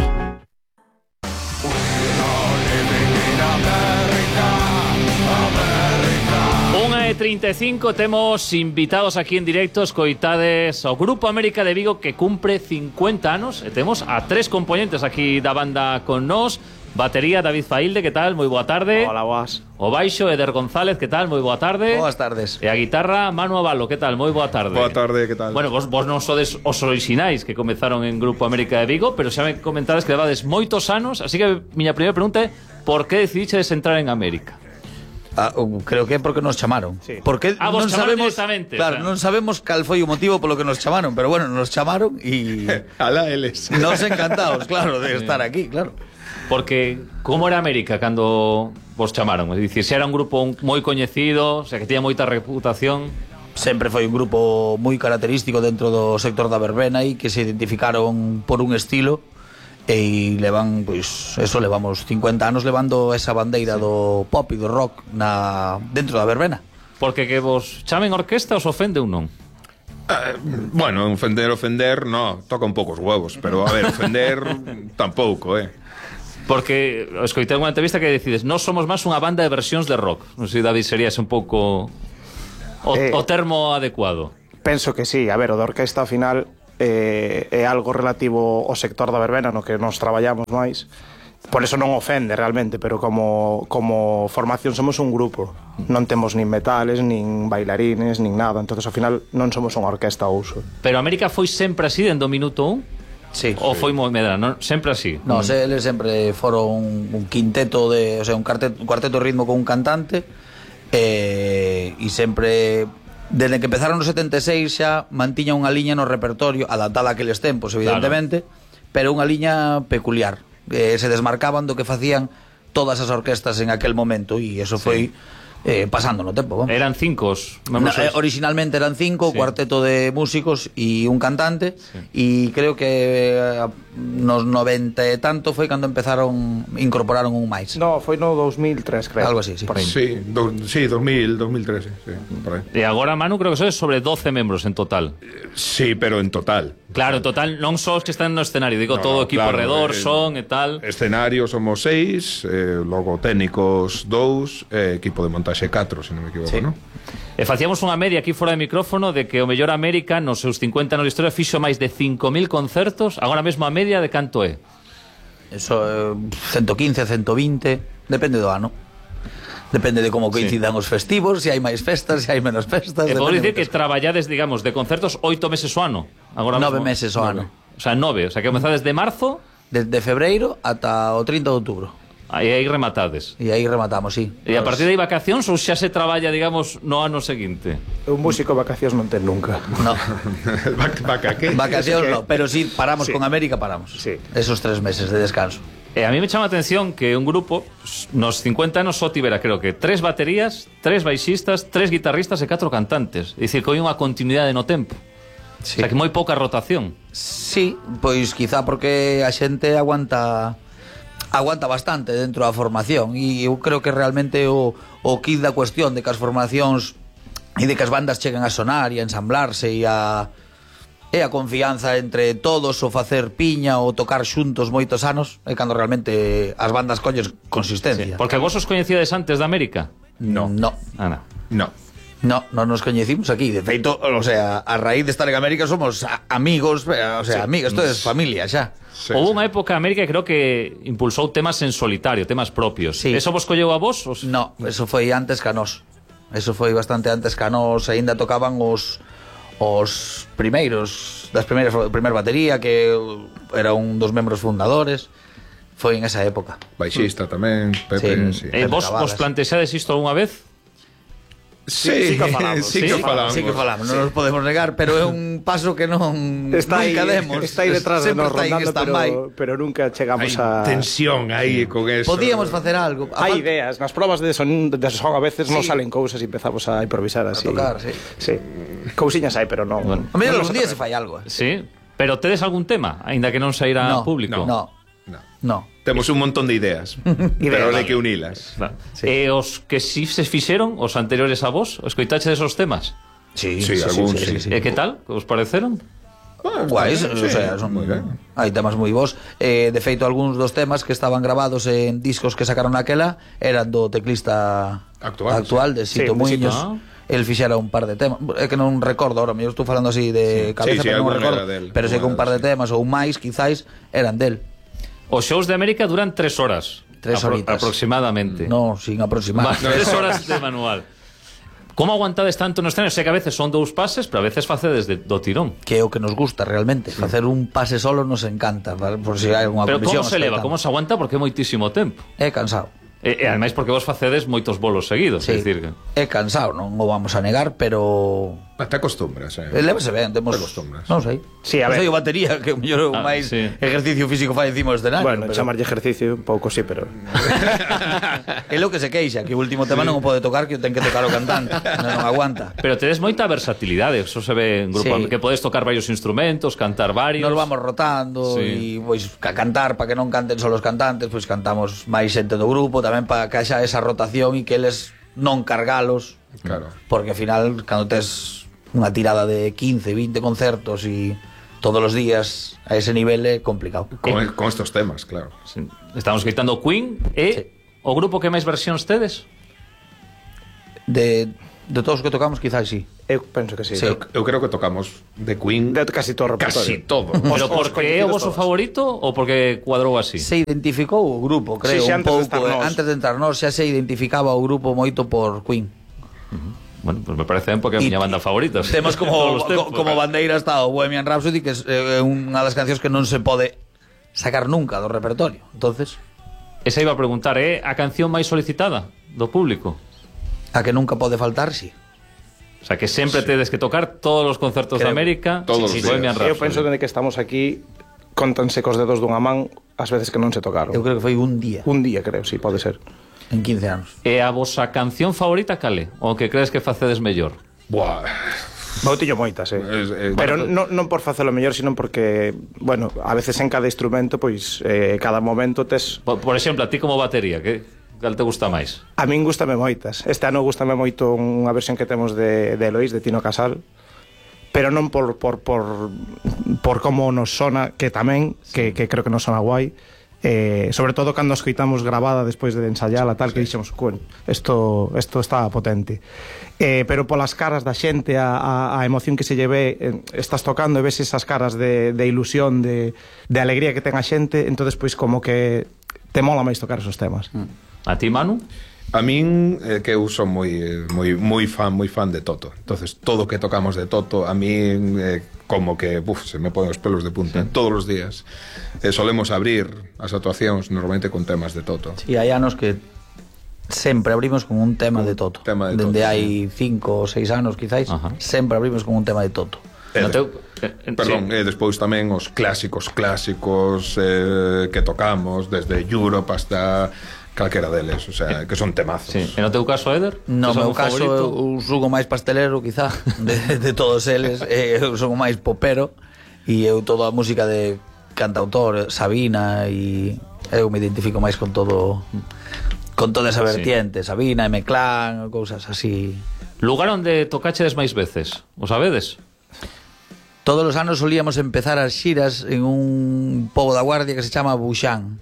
treinta y cinco, temos invitados aquí en directo, escoitades ao Grupo América de Vigo que cumpre cincuenta anos e temos a tres componentes aquí da banda con nós. Batería, David Failde, que tal? Moi boa tarde. Hola, boas. O baixo, Eder González, que tal? Moi boa tarde. Boas tardes. E a guitarra, Manu Avalo, que tal? Moi boa tarde. Boa tarde, que tal? Bueno, vos, vos non sodes os orixinais que comezaron en Grupo América de Vigo, pero xa me comentades que levades moitos anos, así que miña primeira pregunta é por que decidiches entrar en América? Ah, creo que é porque nos chamaron. Sí. Porque ah, vos non chamaron sabemos, directamente. claro, O sea. non sabemos cal foi o motivo polo que nos chamaron, pero bueno, nos chamaron e Alá eles. nos encantados, claro, de estar aquí, claro. Porque como era América cando vos chamaron? É dicir, se era un grupo moi coñecido, o sea, que tiña moita reputación. Sempre foi un grupo moi característico dentro do sector da verbena e que se identificaron por un estilo e levan, pois, eso, levamos cincuenta anos levando esa bandeira sí. do pop e do rock na dentro da verbena. Porque que vos chamen orquesta os ofende ou non? Uh, bueno, ofender, ofender, no, toca un pouco os huevos, pero a ver, ofender tampouco, eh. Porque escoitei unha entrevista que decides, non somos máis unha banda de versións de rock. Non sei, David, sería ese un pouco o, eh, o termo adecuado. Penso que sí, a ver, o da orquesta ao final eh, é algo relativo ao sector da verbena no que nos traballamos máis. Por eso non ofende realmente, pero como, como formación somos un grupo. Non temos nin metales, nin bailarines, nin nada. Entonces ao final non somos unha orquesta ao uso. Pero América foi sempre así dende o minuto un? Sí. Ou foi moi medra, non? Sempre así? No, mm. eles sempre foron un, un quinteto de, o sea, un cuarteto, un cuarteto de ritmo con un cantante eh, e sempre desde que empezaron nos setenta e seis xa mantiña unha liña no repertorio adaptada a aqueles tempos, evidentemente, claro. Pero unha liña peculiar, eh, se desmarcaban do que facían todas as orquestas en aquel momento e eso foi sí. eh, pasando no tempo, vamos. Eran cinco os no, eh, originalmente eran cinco, sí. Cuarteto de músicos e un cantante e sí. Creo que eh, nos noventa e tanto foi cando empezaron, incorporaron un máis. No, foi no dos mil tres, creo. Algo así, sí. Por aí. Sí, do, sí, dos mil, dos mil trece, sí, por aí. E agora, Manu, creo que sois sobre doce membros en total. Sí, pero en total. Claro, en total, non só os que están no escenario, digo, no, todo o equipo claro, alrededor, eh, son e tal. Escenario somos seis, eh, logo técnicos dous, eh, equipo de montaxe catro, se non me equivoco, sí. ¿No? E facíamos unha media aquí fora de micrófono de que o mellor América nos seus cincuenta anos de historia fixo máis de cinco mil concertos, agora mesmo a media de canto é? Eso, eh, ciento quince, ciento vinte, depende do ano. Depende de como coincidan sí. Os festivos, se hai máis festas, se hai menos festas. E podes dicir que traballades, digamos, de concertos oito meses o ano? Agora nove mesmo. meses o ano. O sea, nove, o sea, que comezades de marzo... Desde febreiro ata o trinta de outubro. Aí aí rematades. E aí rematamos, sí. E a partir de aí vacacións ou xa se traballa, digamos, no ano seguinte? Un músico vacacións non ten nunca. No. Vaca, ¿qué? Vacacións no, pero sí, paramos sí. Con América, paramos. Sí. Esos tres meses de descanso. E a mí me chama a atención que un grupo nos cincuenta anos só tivera, creo que, tres baterías, tres baixistas, tres guitarristas e catro cantantes. É dicir, que hai unha continuidade no tempo. Sí. O sea, que moi pouca rotación. Sí, pois quizá porque a xente aguanta aguanta bastante dentro da formación e eu creo que realmente o, o kit da cuestión de que as formacións e de que as bandas cheguen a sonar e a ensamblarse e a e a confianza entre todos o facer piña ou tocar xuntos moitos anos é cando realmente as bandas colles consistencia. Sí, porque vos os coñecides antes de América? No. No. Ah, no. No. No, non nos coñecimos aquí. De feito, o sea, a raíz de estar en América somos a, amigos, o sea, sí. amigos, esto es familia xa. Sí, Houve sí. unha época en América que creo que impulsou temas en solitario, temas propios. Sí. Eso vos colleu a vos? Os... No, eso foi antes que a nós. Eso foi bastante antes que a nós. Ainda tocaban os os primeiros das primeiras, a primeira batería, que era un dos membros fundadores. Foi en esa época. Baixista tamén, Pepe. Sí. Sí. Eh, vos, vos plantexades isto algunha vez? Sí, sí que falamos, sí, sí, que falamos. Sí que falamos, non sí. nos podemos negar, pero é un paso que non está nunca aí, demos. Está aí detrás de nos rondando, pero, pero nunca chegamos hay a... tensión aí con eso. Podíamos facer algo. Hai ideas, nas probas de son, de son a veces sí. non salen cousas e empezamos a improvisar así. A tocar, sí. Sí. Cousiñas hai, pero non... Bueno, a mellor algún día se fai algo. Eh. Sí, pero tedes algún tema, aínda que non saíra no, público? No, no. No. no. Temos un montón de ideas, pero hai que unilas. Claro. Sí. E os que si se fixeron, os anteriores a vos, escoitache desos temas? Sí, sí, sí, algún, sí, sí, sí. E que tal? Os pareceron? Ah, guais, sí, o sea, son moi ben. Hai temas moi bons. Eh, de feito, algúns dos temas que estaban grabados en discos que sacaron naquela eran do teclista actual, actual de Sito sí, Muiños. Ah. El fixera un par de temas. É que non recordo ahora, eu estou falando así de sí. cabeza, sí, sí, pero non recordo. Del, pero sei que un par de temas ou máis, quizáis, eran del. Os shows de América duran tres horas. Tres apro horitas. Aproximadamente. No, sin aproximar. Va, tres horas de manual. Como aguantades tanto no escenario? Sei que a veces son dous pases, pero a veces facedes de, do tirón. Que é o que nos gusta realmente. Sí. Facer un pase solo nos encanta, por si hai alguna pero comisión. Pero como se leva? Como se aguanta? Porque é moitísimo tempo. É cansado. E, e ademais porque vos facedes moitos bolos seguidos, Sí. é dicir que... É cansado, non o vamos a negar, pero... Te acostumbras, eh? Lévase ben, temos... Te acostumbras. Non sei. Sí, a Non ver. sei o batería, que o mellor o Ah, máis sí. ejercicio físico fai encima do escenario. Bueno, pero... chamarlle ejercicio un pouco sí, pero É lo que se queixa, que o último tema non o pode tocar, que o ten que tocar o cantante. Non, non aguanta. Pero tedes moita versatilidade, eso se ve en grupo, Sí. que podes tocar varios instrumentos, cantar varios. Nos vamos rotando Sí. e pois a cantar para que non canten só os cantantes, pois cantamos máis xente do grupo, tamén para que haxa esa rotación e que eles non cargalos. Claro. Porque ao final cando tes unha tirada de quince, vinte concertos e todos os días a ese nivel é complicado. Con, con estos temas, claro. Sí. Estamos gritando Queen e o grupo que máis versións tedes? De de todos os que tocamos quizás sí. eu penso que sí. Sí. Eu, eu creo que tocamos de Queen De casi todo o repertorio. casi todo. Pero Os- os porque é o coñecidos vosso todos. favorito ou porque cuadrou así? Se identificou o grupo, creo, Sí, sí, un antes de pouco, estar eh, nós. antes de entrar nós xa se identificaba o grupo moito por Queen. Bueno, pues me parece ben porque é a Y- miña banda favorita. Temos como Todos os co- tempos. como bandeira está o Bohemian Rhapsody, que é eh, unha das cancións que non se pode sacar nunca do repertorio. Entonces, Esa iba a preguntar, é a canción máis solicitada do público? a que nunca pode faltar, sí. O sea, que sempre sí. tedes que tocar todos os concertos de Creo, América. todos sí, os días. Bohemian Eu Rhapsody. penso que de que estamos aquí contanse cos dedos dunha man as veces que non se tocaron. Eu creo que foi un día, Un día, creo, sí, pode ser. en quince anos. E a vosa canción favorita cale? O que crees que facedes mellor? Buah. Eu tiño moitas, eh. Es- es- Pero bueno, non, non por facelo mellor, sino porque, bueno, a veces en cada instrumento, pois, eh, cada momento tes... Por, por exemplo, a ti como batería, que cal te gusta máis? A min gustame moitas. Este ano gustame moito unha versión que temos de, de Eloís, de Tino Casal, pero non por, por, por, por como nos sona, que tamén, que, que creo que nos sona guai, eh, sobre todo cando a escoitamos grabada despois de ensayala, tal, que dixemos, cuen, isto, isto está potente. Eh, pero polas caras da xente, a, a, a emoción que se lleve, eh, estás tocando e ves esas caras de, de ilusión, de, de alegría que ten a xente, entonces pois como que te mola máis tocar esos temas. A ti, Manu? A min eh, que eu son moi eh, moi moi fan, moi fan de Toto. Entonces, todo o que tocamos de Toto, a min eh, como que, uf, se me ponen os pelos de punta, sí. Todos os días. Eh, solemos abrir as actuacións normalmente con temas de Toto. Sí, hai anos que sempre abrimos con un tema de Toto. tema de Dende Toto, hai cinco ou seis anos, quizáis, sempre abrimos con un tema de Toto. Eh, No teu- eh, eh, Perdón, sí. e despois tamén os clásicos clásicos eh, que tocamos desde Europe hasta calquera deles, o sea, que son temazos. Sí. E no teu caso, Eder? No Tes meu algún caso, favorito? eu son o máis pastelero, quizá, de, de todos eles. eh, Eu son o máis popero e eu toda a música de cantautor, Sabina, e eu me identifico máis con todo, con toda esa vertiente, Sabina, M-Clan, cousas así. Lugar onde tocachedes máis veces, o sabedes? Todos os anos solíamos empezar as xiras en un pobo da Guardia que se chama Buxán.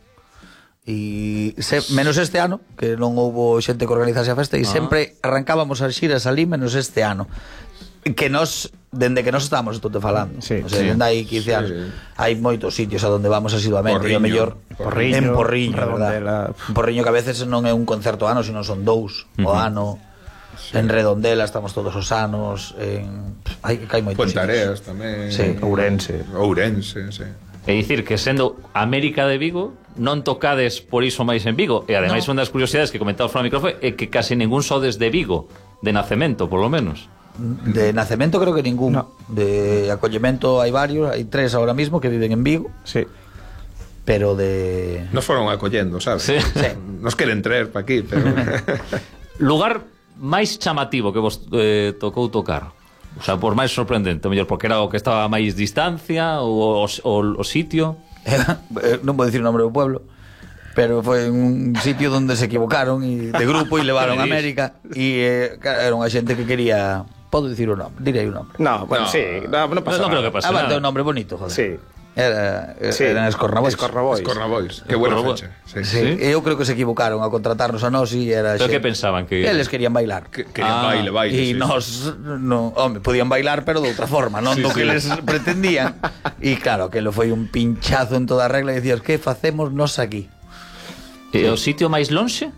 E se, menos este ano, que non houbo xente que organizase a festa, e Ah. sempre arrancábamos as xiras ali menos este ano. Que nos, dende que nos estamos, estou te falando. Sí, o sea, sí. dende hai quince anos. Sí. Hai moitos sitios a donde vamos asiduamente, e o Porriño, mellor Porriño, en Porriño, Redondela. verdad? En Porriño que a veces non é un concerto ano, sino son dous o ano. En Redondela estamos todos os anos, en hai que hai moitos Puente sitios. Areas tamén. Sí. Ourense. Ourense, sí. É dicir que sendo América de Vigo non tocades por iso máis en Vigo. E ademais No. unha das curiosidades que comentamos fora do micrófono é que casi ningún sodes de Vigo, de nacemento, por lo menos. De nacemento creo que ningún. No. De acollemento hai varios, hai tres ahora mismo que viven en Vigo, Sí. pero de... Nos foron acollendo, sabes? Sí. Nos queren traer pa aquí, pero... Lugar máis chamativo que vos eh, tocou tocar? O sea, por máis sorprendente, mellor porque era o que estaba a máis distancia ou o, o, o sitio. Eh, non vou dicir o nombre do pueblo, pero foi un sitio donde se equivocaron y, de grupo e levaron a América e eh, era unha xente que quería... Podo dicir o nombre, direi o nombre. No, bueno, No. sí, no, no pasa No, no creo nada. que pase Ah, nada. un nombre bonito, joder. Sí. Era, Sí. eran Escornabois. Escornabois. Cornabois. Que buena Cornabois. fecha. Sí. Sí. Sí. Eu creo que se equivocaron a contratarnos a nós e era Pero xente- que pensaban que... Eles querían bailar. Que, querían Ah, baile, baile. E sí, nos, no, home, podían bailar pero de outra forma, non Sí, do que sí. les pretendían. E claro, que lo foi un pinchazo en toda a regla e dicías, que facemos nos aquí? E o sitio máis lonxe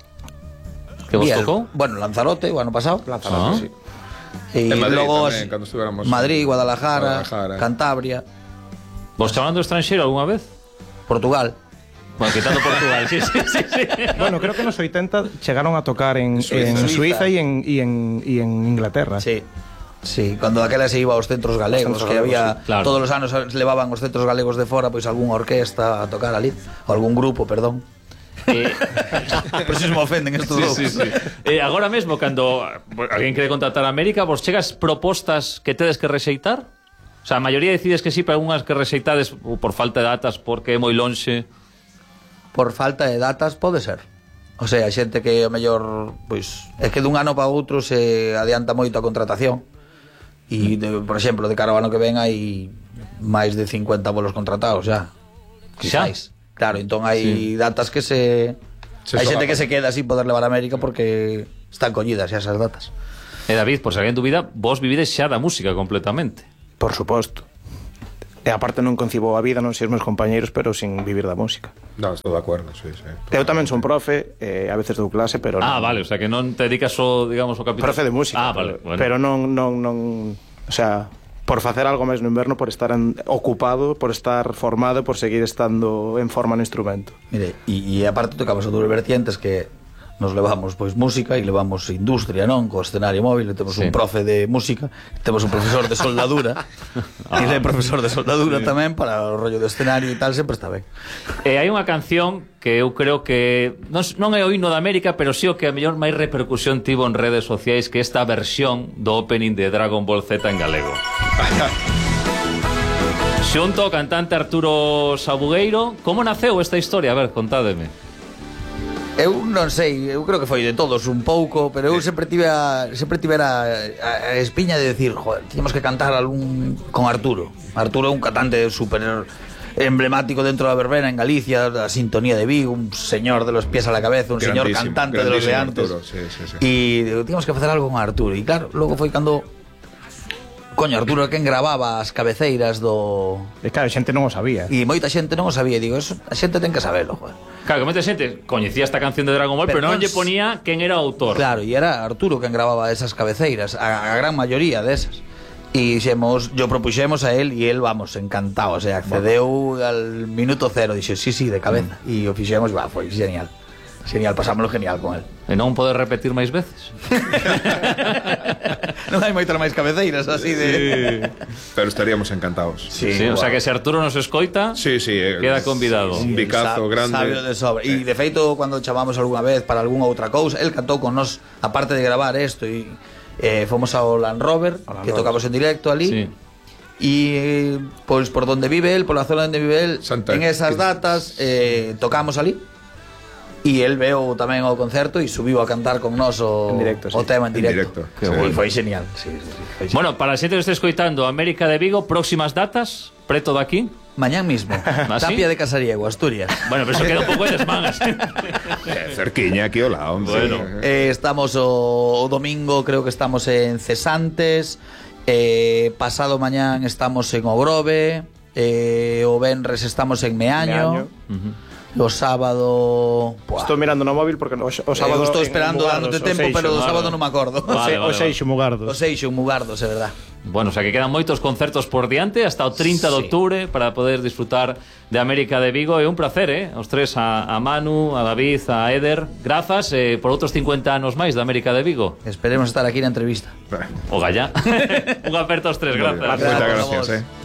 que vos E el- tocou? Bueno, Lanzarote, o ano pasado. Lanzarote, Ah. sí. E En Madrid logo tamén, as- cando estuviéramos Madrid, en Guadalajara, Guadalajara. Cantabria, Vos chamando estranxeiro algunha vez? Portugal. Bueno, quitando Portugal, sí, sí, sí, sí. Bueno, creo que nos oitenta chegaron a tocar en Suiza, en Suiza. Suiza y en, y en, y en Inglaterra. Sí. Sí, cando aquela se iba aos centros galegos, Centros que galegos, había sí, claro. todos os anos levaban os centros galegos de fora, pois algún orquesta a tocar ali, ou algún grupo, perdón. Eh, Por eso se me ofenden estos sí, dous. sí, sí. Eh, agora mesmo, cando alguén quere contratar a América, vos chegas propostas que tedes que rexeitar? O sea, a maioría decides que sí, pero algunhas que rexeitades por falta de datas, porque é moi lonxe. Por falta de datas pode ser. O sea, hai xente que o mellor, pois, é que dun ano para outro se adianta moito a contratación. E, de, por exemplo, de cara ao ano que ven hai máis de cincuenta bolos contratados xa. Xa? Quizáis. Claro, entón hai Sí. datas que se... Se hai xente solapan. que se queda sin poder levar a América porque están collidas xa esas datas. E David, por se alguén dubida, vos vivides xa da música completamente. Por suposto. E aparte non concibo a vida, non sei os meus compañeiros, pero sin vivir da música. No, estou de acordo, sí, sí. Eu tamén son profe, eh, a veces dou clase, pero Ah, non, vale, o sea que non te dedicas o, digamos, o capítulo. profe de música. Ah, vale, bueno. Pero non, non, non, o sea, por facer algo máis no inverno, por estar en, ocupado, por estar formado, por seguir estando en forma no instrumento. Mire, e, e aparte tocamos a dúas vertientes que nos levamos pois música e levamos industria, non? Co escenario móvil, temos Sí. un profe de música, temos un profesor de soldadura, e ele é profesor de soldadura Sí. tamén para o rollo do escenario e tal, sempre está ben. E hai unha canción que eu creo que non, non é o himno de América, pero sí o que a mellor máis repercusión tivo en redes sociais, que esta versión do opening de Dragon Ball Z en galego. Xunto ao cantante Arturo Sabugueiro, como naceu esta historia? A ver, contádeme. Eu non sei, eu creo que foi de todos un pouco, pero eu sempre tive a, sempre tivera a, a espiña de decir, joder, teníamos que cantar algún con Arturo. Arturo é un cantante super emblemático dentro da verbena en Galicia, da sintonía de Vigo, un señor de los pies a la cabeza, un señor Grandísimo, cantante de los de grandísimo antes. Arturo, sí, sí, sí. E digo, teníamos que facer algo con Arturo. E claro, logo foi cando coño, Arturo quen gravaba as cabeceiras do... E claro, a xente non o sabía. E moita xente non o sabía, e digo, eso, a xente ten que sabelo, joder. Claro, que moita xente coñecía esta canción de Dragon Ball, pero, pero non lle ponía quen era o autor. Claro, e era Arturo quen gravaba esas cabeceiras, a, a gran maioría desas. E xemos, yo propuxemos a él e él, vamos, encantado, o sea, accedeu al minuto cero, dixo, sí, sí, de cabeza. E o fixemos, va, foi genial. Genial, pasámoslo genial con él. E non podes repetir máis veces? Non hai moitas máis cabeceiras así de... Sí. Pero estaríamos encantados. Sí, sí, o sea que se Arturo nos escoita, sí, sí, eh, queda convidado. Un bicazo Sa grande. Sabio de sobra. E de feito, cando chamamos algunha vez para algunha outra cousa, el cantou con nos, aparte de gravar isto, e eh, fomos ao Land Rover, Land que Rover. tocamos en directo ali. Sí. E pois por donde vive el, pola zona onde vive el, Santa- en esas datas eh, tocamos ali. E el veo tamén ao concerto e subiu a cantar con nós o, En directo, sí. o tema en En directo. directo, E sí. foi genial. Sí, sí, sí, foi genial. Bueno, para a xente que este escoitando, América de Vigo, próximas datas, preto de aquí. Mañán mismo, ¿Ah, sí? Tapia de Casariego, Asturias. Bueno, pero eso queda un pouco de desmangas. Eh, cerquiña aquí, hola, hombre. Bueno. Eh, estamos o, o domingo, creo que estamos en Cesantes. eh, Pasado mañán estamos en Ogrove. eh, O venres estamos en Meaño, Meaño. Uh-huh. O sábado... Buah. Estou mirando no móvil porque o, o sábado Eu estou en esperando Mugardos, dándote o tempo, Seixo, pero o Mugardos. sábado non me acordo. Vale, O vale, Seixo Mugardos. O Seixo, un Mugardos, é verdad. Bueno, o sea que quedan moitos concertos por diante hasta o trinta de Sí. octubre para poder disfrutar de América de Vigo. É un placer, eh? Os tres, a, a Manu, a David, a Eder. Grazas eh, por outros cincuenta anos máis de América de Vigo. Esperemos estar aquí na entrevista. O gallá. Un aperto aos tres, Muy bien. grazas. Muchas Gracias. gracias, eh.